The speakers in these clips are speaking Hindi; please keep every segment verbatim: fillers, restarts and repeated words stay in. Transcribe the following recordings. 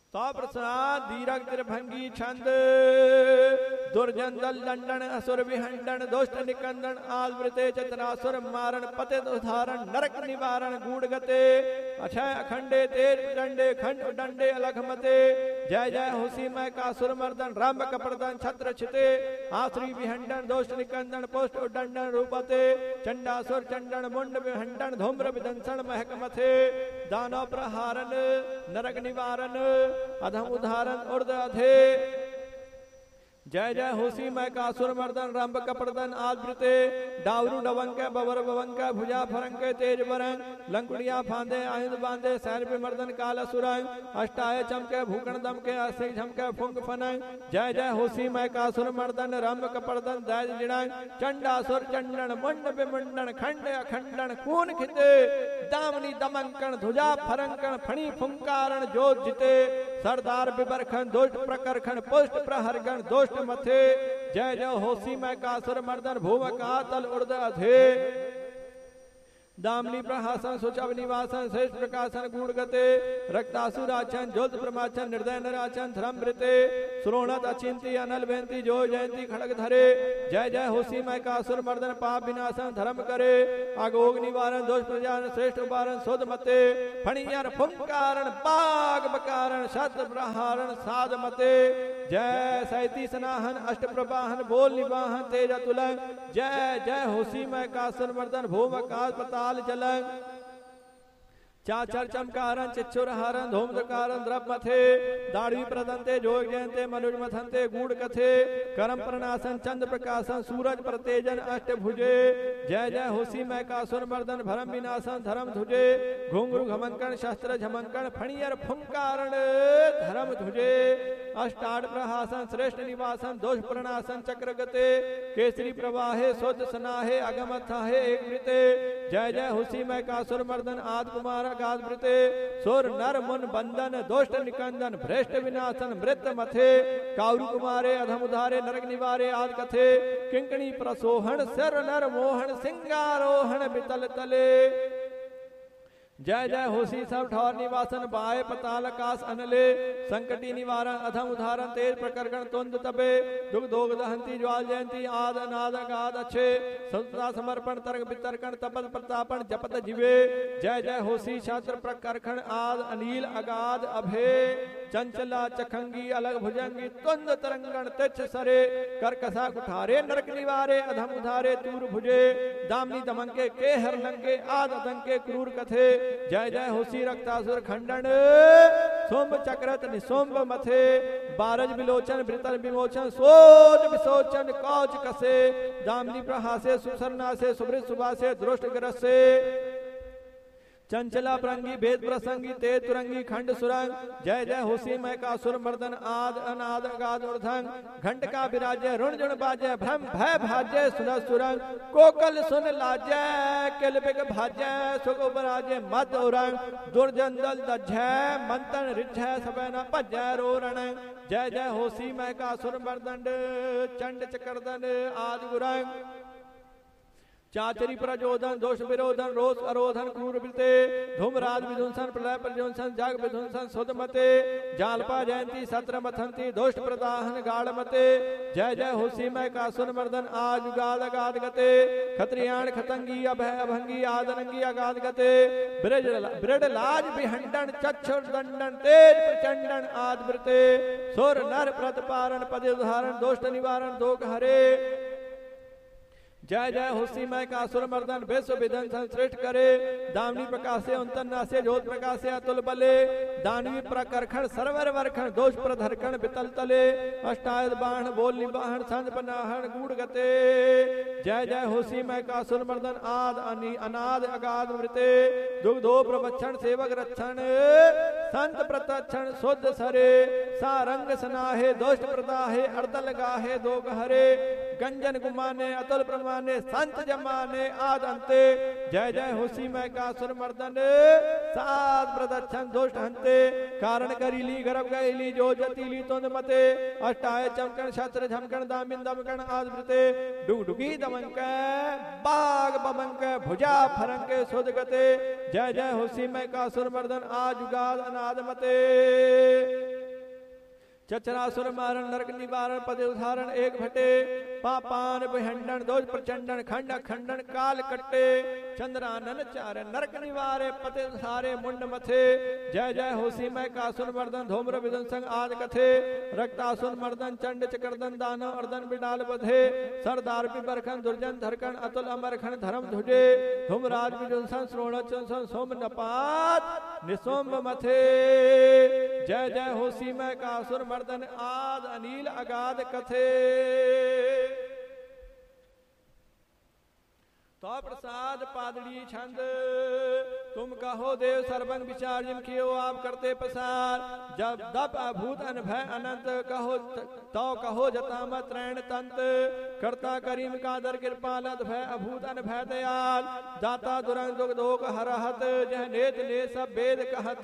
तो प्रसाद दीरक त्रिभंगी छंद दुर्जंदल दंडन असुर विहंडन दोष्ट निकंदन आलवृते चतरासुर मारण पते उदाहरण नरक निवारण गूढ़ गते अक्षय अखंडे तेज दंडे खंड दंडे अलख मते जय जय हुसी मय कासुर मर्दन राम कपड़दन छत्र छिते आश्री विहंडन दोष्ट निकंदन पोष्ट उदंडन रूपते चंडासुर चंडन मुंड विहंडन धूम्र विदंसन महक मथे दानव प्रहारन नरक निवारण अधम उदाहरण उर्द अधे जय जय हुसी मय कासुर मर्दन रंभ कपड़दन आदृते डावरू डवंके बवर बवंके भुजा फरंके तेज बरंग लंकुड़िया फांदे आयुध बांधे सैर पे मर्दन काल सुरंग अष्टाय चमके भूकण दमके अस्थिक झमके फुंक फनंग जय जय हुसी मय कासुर मर्दन रंभ कपड़दन दैज जिणंग चंडासुर चंडन मुंड विमुंडन खंड अखंडन खून खिते दामनी दमंकन ध्वजा फरंकन फणी फुंकारण जोत जिते सरदार बिबरखन दुष्ट प्रकरखन पुष्ट प्रहरगण दोष्ट मथे जय जय होसी मय कासुर मर्दन भूम का तल उर्द अधे दामनी प्रहासन सुचव निवासन श्रेष्ठ प्रकाशन गुण गते रक्तासुराचन ज्योत प्रमाचन निर्दय नराचन धर्मृते श्रोणत अचिंती अनल बेंती जो जयंती खड़ग धरे जय जय होसी मय कासुर मर्दन पाप विनाशन धर्म करे अगोग निवारण दोष प्रजान श्रेष्ठ उपारण सोद मते फणियर फुंकारण बाग बकारण शस्त्र प्रहारण साध मते जय सैती सनाहन अष्ट प्रवाहन बोल निवाहन तेज अतुलन जय जय होसी मय कासुर मर्दन भूम आकाश पताल जलंग चाचर चमकारण चिच्छुर हरण धूम दकारण द्रव मथे दाढ़ी प्रदंते जोग जयंते मनुज मथंते गूढ़ कथे करम प्रणासन चंद्र प्रकाशन सूरज प्रतेजन अष्ट भुजे जय जय होसी मय कासुर मर्दन भरम विनाशन धर्म धुजे घुंघरू घमंकण शस्त्र झमंकण फणियर फुंकारण धर्म धुजे अष्टाड़ प्रहासन श्रेष्ठ निवासन दोष प्रणासन चक्र गते केसरी प्रवाहे सोद सनाहे अगमथाहे एक मृते जय जय हुसी मय कासुर मर्दन आद कुमार गाद मृते सुर नर मुन बंदन दोष्ट निकंदन भ्रष्ट विनाशन मृत मथे काउरु कुमारे अधम उधारे नरक निवारे आद कथे किंकणी प्रसोहन सर नर मोहन सिंगारोहण बितल तले जय जय होसी सब ठौर निवासन बाय पताल आकाश अनले संकटी निवारण अधम उदाहरण तेज प्रकरण तुंद तबे दुख दोग दहंती ज्वाल जयंती आद अनाद अगाध अच्छे संस्था समर्पण तर्क वितर्कण तपत प्रतापन जपत जीवे जय जय होसी शास्त्र प्रकरण आद अनील अगाध अभे चंचला चखंगी अलग भुजंगी तुंद तरंगण तिछ सरे करकसा कुठारे नरक निवारे अधम उधारे तूर भुजे दामनी दमंके के हर लंके आद अदंके क्रूर कथे जय जय होसी रक्तासुर खंडन सोम चक्रत निसोम्ब मथे बारज विलोचन भृतर विमोचन सोच विसोचन कौच कसे दामनी प्रहासे सुसरनासे सुभृत सुभासे दृष्ट ग्रसे चंचला प्रंगी भेद प्रसंगी तेज तुरंगी खंड सुरंग जय जय होसी मय कासुर मर्दन आद अनाद अगाध उर्धंग घंट का विराजय ऋण जुण बाजय भ्रम भय भाजय सुन सुरंग कोकल सुन लाजय किलबिग भाजय सुख उपराजय मद उरंग दुर्जंदल दझय मंतन रिझय सबैना भजय रोरण जय जय होसी मय कासुर मर्दन चंड चक्रदन आदि गुरंग चाचरी प्रजोधन दोष विरोधन रोष अरोधन क्रूर बिलते धूमराज विध्वंसन प्रलय प्रज्वंसन जग विध्वंसन सुधमते जालपा जयंती सत्र मथंती दोष प्रदाहन गाढ़ मते जय जय होसी मय कासुर मर्दन आज गाद गाद गते खत्रियाण खतंगी अभय अभंगी आदरंगी अगाध गते ब्रज ब्रड लाज विहंडन चक्षुर दंडन तेज प्रचंडन आद वृते सुर नर प्रतपारण पद उदाहरण दोष निवारण दोग हरे जय जय होसी मय कासुर मर्दन विश्व विध्वंसन श्रेष्ठ करे दामनी प्रकाशे उन्तन नासे ज्योत प्रकाशे अतुल बले दानवी प्रकरखण सरवर वरखण दोष प्रधरखण बितल तले अष्टायुध बाण बोल निवाहन संध पनाहन गूढ़ गते जय जय होसी मय कासुर मर्दन आद अनि अनाद अगाध मृते दुग्धो प्रवक्षण सेवक रक्षण संत प्रतक्षण शुद्ध सरे सारंग सनाहे दोष प्रदाहे अर्दल गाहे दो गहरे गंजन गुमाने अतुल प्रमाने संत जमाने आदंते जय जय होसी मय कासुर मर्दन सात प्रदक्षण दोष हंते कारण करीली गर्भ गईली जो जतीली तुंद मते अष्टाय चमकण शस्त्र झमकण दामिन दमकण आदृते डुगडुगी दमंक बाग बमंक भुजा फरंक सुध गते जय जय होसी मय कासुर मर्दन आज गाद अनाद मते चचरासुर मारण नरक निवारण पद उदाहरण एक भटे पापान भंडन दोष प्रचंडन खंड खंडन काल कट्टे चंद्रानन चारे नरक निवारे पते सारे मुंड मथे जय जय होसी मैं कासुर मर्दन धूम्र विदन संग आज कथे रक्तासुर मर्दन चंड चक्रदन दानव अर्दन बिडाल बधे सरदार बरखन दुर्जन धरकन अतुल अमरखन धर्म धुजे धूमराज विजन श्रोण चंसन सोम नपात निसोम मथे जय जय होसी मैं कासुर मर्दन आद अनिल अगाध कथे। तो प्रसाद पादड़ी छंद तुम कहो देव सर्वंग विचार जिन कियो आप करते पसार जब दप अभूत अनभय अनंत कहो तो कहो जतामत त्रैण तंत करता करीम कादर कृपाल भय अभूत अनभय दयाल दाता दुरंग दुख दोख हरहत जह नेत ने सब वेद कहत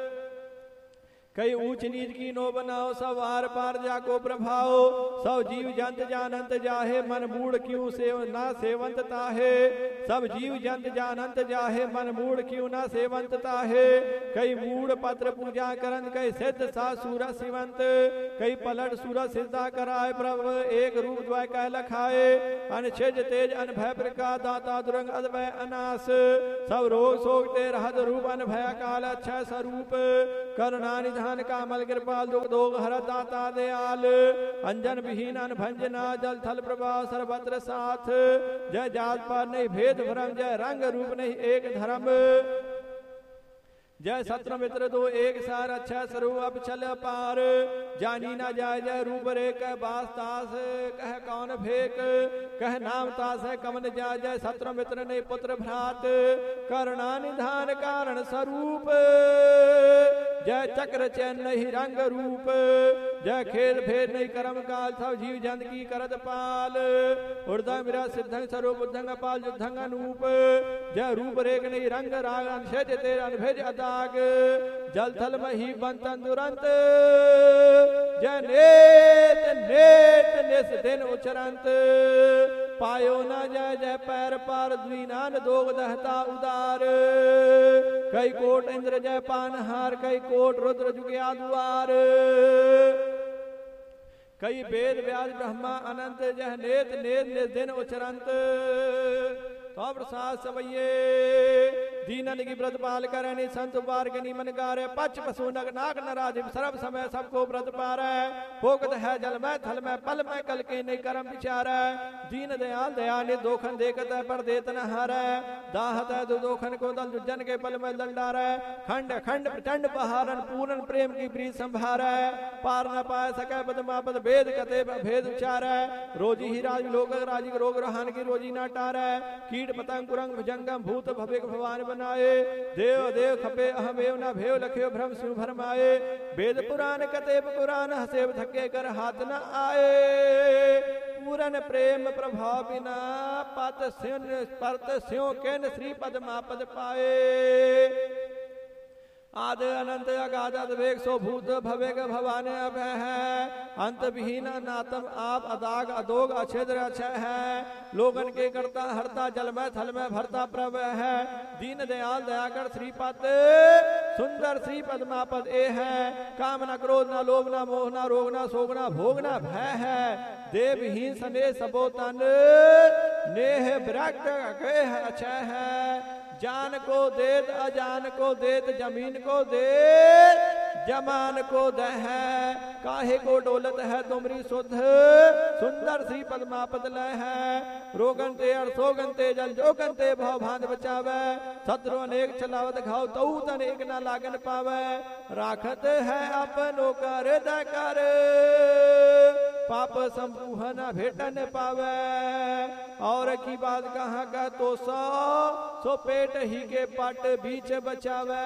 कई ऊंच नीच की नो बनाओ सब आर पार जाको प्रभाओ सब जीव जंत जानंत जाहे मन मूड क्यों सेव ना सेवंत ताहे सब जीव जंत जानंत जाहे मन मूड क्यों ना सेवंत ताहे कई मूड पत्र पूजा करन कई सिद्ध सा सूरज शिवंत कई पलट सूरज सिद्धा कराए प्रभु एक रूप द्वय कह लखाए अनछेज तेज अनभय प्रकाश दाता दुरंग अद्वय अनास सब रोग शोक ते रहत रूप अनभय काल अच्छा स्वरूप करुणा निधान कामल कृपाल दुख दोग हर दाता दयाल अंजन विहीन अनभंजना जल थल प्रभा सर्वत्र साथ जय जात पार नहीं भेद भ्रम जय रंग रूप नहीं एक धर्म जय सत्र मित्र दो एक सार अच्छा स्वरूप चल पार जानी ना जाय जय रूप रे कह बास तास कह कौन भेक कह नाम तास है कमन जा जय सत्र मित्र ने पुत्र भ्रात करुणा निधान कारण स्वरूप जय चक्र चैन नहीं रंग रूप जय खेल भेद नहीं कर्म काल सब जीव जंत की करत पाल उर्दंग मेरा सिद्धंग स्वरूप बुद्धंग पाल युद्धंग अनूप जय रूप रेख नहीं रंग राग अनशेज तेरा अनभेज अदाग जल थल मही बंतन दुरंत जय नेत नेत निस दिन उचरंत पायो न जय जय पैर पार द्विनान दोग दहता उदार कई कोट इंद्र जय पानहार कई कोट रुद्र जुग्या द्वार कई वेद व्यास ब्रह्मा अनंत जह नेत नेत निस दिन उचरंत तो प्रसाद सवैये दीनन की व्रत पाल करनी संत बार के निमन गारे पच पशु नग नाग नराजिम सर्व समय सबको व्रत पार भोगत है जल में थल में पल में कल के नहीं कर्म विचार दीन दयाल दयाल दोखन देखत है पर देत न हार दाहत है दोखन को दल दुर्जन के पल में दंडार खंड खंड प्रचंड पहारन पूर्ण प्रेम की प्रीत संभार पार न पाए सके पद पद भेद कते भेद उच्चार रोजी ही राज लोग राजी रोग रोहान की रोजी न टार कीट पतंग कुरंग भुजंगम भूत भवेक भगवान बनाए देव देव खपे अहमेव न भेव लख्यो भ्रम सिंह भरमाए वेद पुराण कतेब पुराण हसेब थके कर हाथ न आए पूरन प्रेम प्रभाव बिना पत सिंह परत सिंह केन श्री पद मापद पाए आदि अनंत अगाध अद्वेग सो भूत भवेग भवान अभय है अंत विहीन नातम आप अदाग अदोग अछेद्र अक्षय है लोगन के करता हरता जल में थल में भरता प्रभ है दीन दयाल दयाकर श्रीपद सुंदर श्री पद्मापद ए है काम न क्रोध न लोभ न मोह न रोग न शोक न भोग न भय है देवहीन सने सबोतन नेह विरक्त अक्षय है जान को देत अजान को देत जमीन को देत जमान को दह काहे को डोलत है तुमरी शुद्ध सुंदर श्री पद्मापद लय है रोगन ते अरसोगन ते जल जोगन ते भाव भान बचावे शत्रु अनेक चलावत घाव तऊ तनेक न लागन पावे राखत है अपनो कर कर पाप समूह न भेटन पावे और की बात कहाँ का तो सौ सो पेट ही के पट बीच बचावे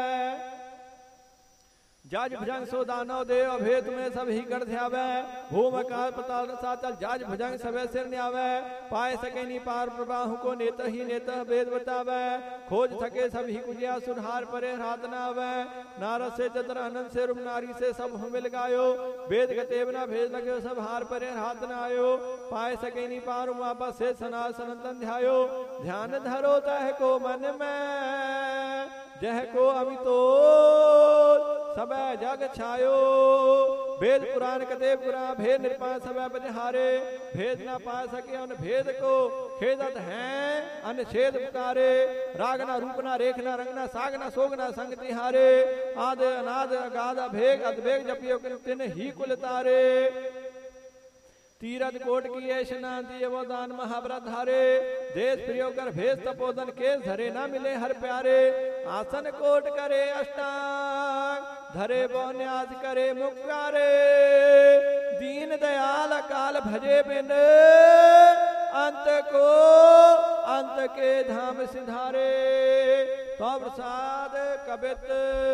जाज भुजंग सो दानव देव अभेद में सब ही कर ध्यावे भूम काल पताल सातल जाज भुजंग सबे सिर न्यावे पाए सके नी पार प्रबाहु को नेत ही नेत भेद बतावे खोज सके सब ही कुजिया सुरहार परे रात न आवे नारद से चतर अनंत से रूप नारी से सब मिल गायो वेद गतेव न भेद लगे सब हार परे रात न आयो पाए सके नी पार वापस से सना सनतन ध्यायो ध्यान धरो तह को मन में जह को अमितो सब जग छायो। वेद पुराण कते पुरा भेद निरपान सब बजहारे। भेद ना पा सके उन भेद को खेदत हैं अनछेद पुकारे। रागना रूपना रेखना रंगना सागना सोगना संग तिहारे। आद अनाद अगाध अभेग अद्वेग जपियो तिन ही कुल तारे। तीरथ कोट की ऐशनांति अवदान महाव्रत धारे। देश प्रियो कर भेद तपोदन के धरे ना मिले हर प्यारे। आसन कोट करे अष्टांग धरे बोन्यास करे मुक्कारे। दीन दयाल अकाल भजे बिन अंत को अंत के धाम सिधारे। तो प्रसाद कबित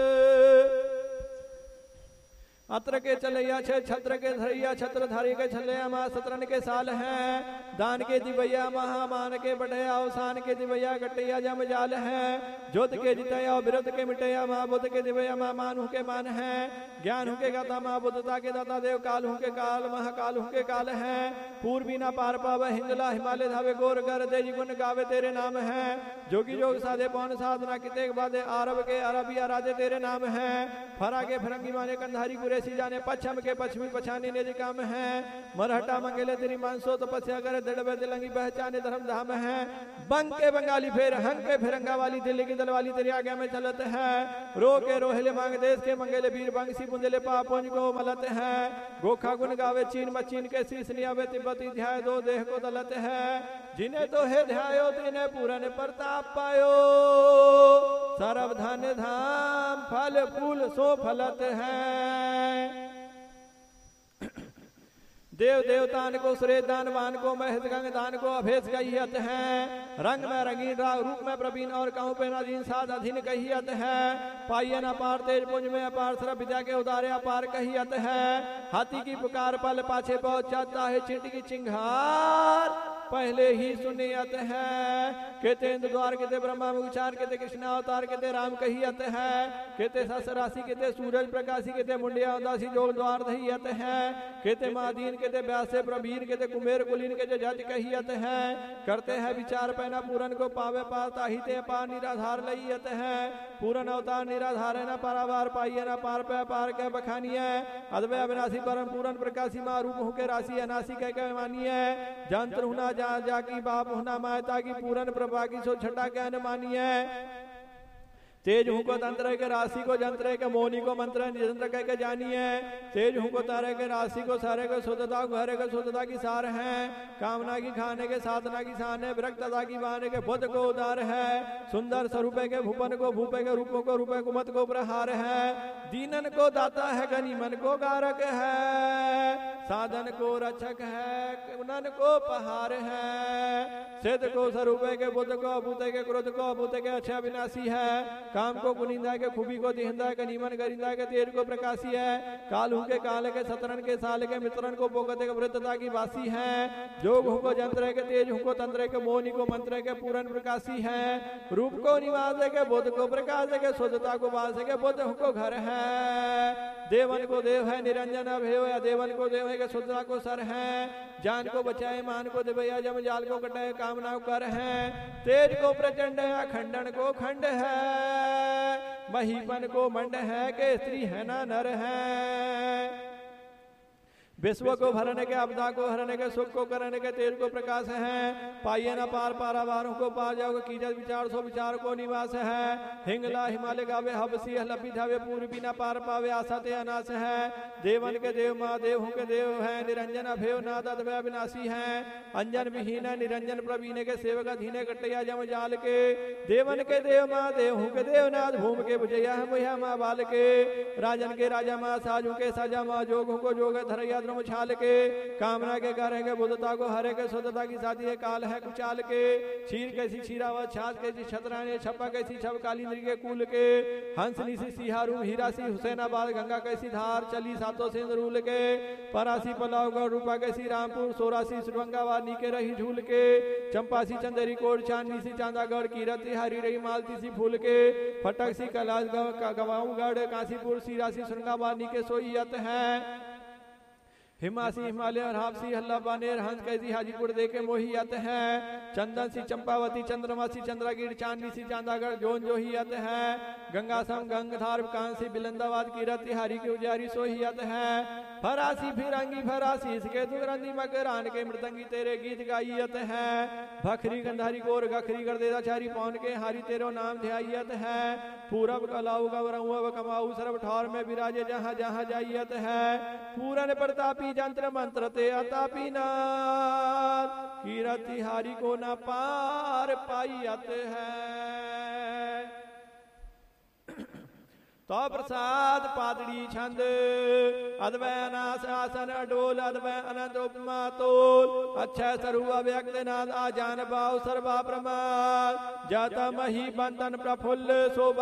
अत्र के चलैया छे छत्र के धरैया छत्र धारी के छलैया माँ सतरन के साल हैं। दान के दिवैया महामान के बढ़ैया अवसान के दिवैया गटैया जम जाल है। ज्योत के जितैया विरुद्ध के मिटैया माँ बुद्ध के दिवैया माँ मान हूँ के मान है। ज्ञान हूँ के गाता माँ बुद्धता के दाता देव काल हूँ के काल महाकाल हूँ के काल है। पूर्वी ना पार पावे हिंदला हिमालय धावे गोर कर दे गुण गावे तेरे नाम है। जोगी जोग साधे पौन साधना किते बादे आरब के अरबिया राजे तेरे नाम है। फरा के फरंगी माने कंधारी कुरेसी जाने पश्चिम के पश्चिमी पछाने ने काम है। मरहटा मंगेले तेरी मानसो तपस्या करे दड़बे दिलंगी पहचाने धर्म धाम है। बंग के बंगाली फेर हंग के फिरंगा वाली दिल्ली की दल वाली तेरी आज्ञा में चलत है। रो के रोहले मांग देश के मंगेले वीर बंसी बुंदेले पापुंज को मलत है। गोखा गुन गावे चीन मचीन के शीस नियावे तिब्बती ध्याय दो देह को दलत है। जिन्हें तो है ध्यायो तिन्हें पूरन प्रताप पायो। सर्व धन धाम फल फूल सो फलत है। देव देवतान को सुरे दानवान को महेश गंग दान को अभेद कहियत है। रंग में रंगीन राग रूप में प्रवीण और कहूँ पे नाधीन साध अधीन कहियत है। पाइय न अपार तेज पुंज में अपार सर्व विद्या के उदारे अपार कहियत है। हाथी की पुकार पल पाछे पहुंच जाता है। चींटी की चिंगार पहले ही सुनियत है। कहते इंद्र द्वार कहते ब्रह्मा विचार कहते कृष्ण अवतार कहते राम कहियत है। कहते सस राशि कहते सूरज प्रकाशी कहते मुंडिया उदासी जोग द्वार दहियत है। कहते मादीन कहते व्यासे प्रवीर कहते कुमेर कुलीन कहते जज कहियत है। करते हैं विचार पैना पूरन को पावे पाता ही ते पार निराधार लइयत है। पूरन अवतार निराधार है न पारावार पाइए न पार पे पार के बखानिए। अद्वय अविनाशी परम पूरन प्रकाशी माँ रूप हो के राशि अनासी कह के मानिए। जंत्र हुना जा जाकी बाप होना मायता की पूरन प्रभा की सो छटा के अनुमानिए। तेज हूँ को तंत्र के राशि को जंत्र के मोनी को मंत्र निजंत्र कह के जानिए। तेज हूँ को तारे के राशि को सारे को शुद्धता को हरे को शुद्धता की सार है। कामना की खाने के साधना की शान है। विरक्तता की बाने के बुद्ध को उदार है। सुंदर स्वरूपे के भूपन को भूपे के रूपों को रूपे कुमत को प्रहार है। दीनन को दाता है गनीमन को गारक है। साधन को रक्षक है उनन को पहार है। सिद्ध को स्वरूपे के बुद्ध को अभूते के क्रोध को अभूते के अच्छा विनाशी है। काम को कुनिंदा के खूबी को दिहंदा के नीमन गरिंदा के तेज को प्रकाशी है। कालू के काल के सतरन के साल के मित्रन को बोगते के वृद्धता की वासी है। जोग हूँ को जंत्र के तेज हूँ को तंत्र के मोनी को मंत्र के पूरन प्रकाशी है। रूप को निवास के बुद्ध को प्रकाश के शुद्धता को वास के बुद्ध हूँ को घर है। देवन को देव है निरंजन अभेव या देवन को देव है के शुद्धता को सर है। जान को बचाए मान को दिवैया जम जाल को कटाए कामना कर है। तेज को प्रचंड है खंडन को खंड है। महीपन को मंड है के स्त्री है ना नर है। विश्व को भरने के आपदा को हरने के सुख को करने के तेज को प्रकाश है। पाइए न पार पारावारों को पार जाओ कीजत विचार सो विचार को निवास है। हिंगला हिमालय गावे हबसी लपी धावे पूर्वी न पार पावे आशा ते अनाश है। देवन के देव माँ देव के देव है। निरंजन अभेव नाद अद्वय अविनाशी है। अंजन विहीन निरंजन प्रवीण के सेवक धीने कटैया जम जाल के। देवन के देव माँ देव के देवनाथ भूम के बुझैया है माँ बाल के। राजन के राजा माँ साजू के साजा माँ जोग को जोग धरैया छाल के। कामना के करे के बुद्धता को हरे के शुद्धता की शादी है। काल है कुचाल के। क्षीर कैसी क्षीरावत छाछ कैसी छतराने छप्पा कैसी छप काली नरी के कुल के। हंसनी सी सिहारू हीरासी हुसैनाबाद गंगा कैसी धार चली सातों सिंदरूल के। परासी पलावगढ़ रूपा कैसी रामपुर सोरासी सुरंगाबाद नीके रही झूल के। चंपासी चंदेरी कोट चांदनी सी चांदागढ़ कीरती हरी रही मालती सी फूल के। फटक सी कैलाश गवाऊगढ़ काशीपुर सिरासी सुरंगाबाद नीके सोईयत है। हिमासी हिमालय और हाफसी हल्ला बानेर हंस कैसी हाजीपुर देके मोही आते हैं। चंदन सी चंपावती चंद्रमा सी चंद्रागीर चांदनी सी चांदागढ़ जोन जो ही आते हैं। गंगा सम गंगधार कांसी बिलंदाबाद की रत तिहारी के उजारी सो ही आते हैं। फरासी फिरंगी फरासी इसके दुगरंदी मकरान के मृदंगी तेरे गीत गाइयत है। भखरी गंधारी गोर गखरी कर देदा चारी पौन के हारी तेरो नाम ध्यायत है। पूरब कलाऊ गवरऊ कमाऊ सरब ठौर में विराजे जहाँ जहाँ जाइयत है। पूरन प्रतापी जंत्र मंत्र ते अतापी नाथ कीरति हारी को न पार पाइयत है। तो प्रसाद पातड़ी छंद अद्वैनाश आसन अडोल अद्वै अनंत उपमा तोल अक्षय सरुआ व्यक्त नाद आजान भाव सर्वा प्रमाद जाता मही बंधन प्रफुल्ल शोभा